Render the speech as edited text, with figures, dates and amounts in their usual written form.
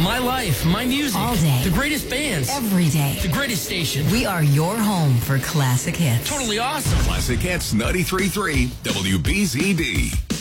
My life, my music. All day. The greatest bands. Every day. The greatest station. We are your home for classic hits. Totally awesome. Classic Hits 93.3 WBZD.